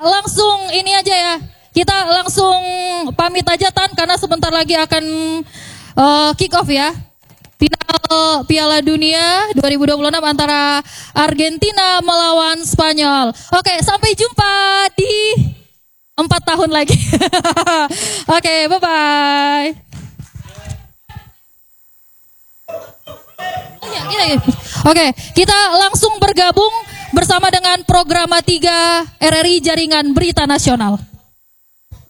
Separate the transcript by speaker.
Speaker 1: langsung ini aja ya. Kita langsung pamit aja Tan, karena sebentar lagi akan kick off ya. Final Piala Dunia 2026 antara Argentina melawan Spanyol. Oke, sampai jumpa di 4 tahun lagi. Oke, bye-bye. Oke, kita langsung bergabung bersama dengan Programa 3 RRI Jaringan Berita Nasional.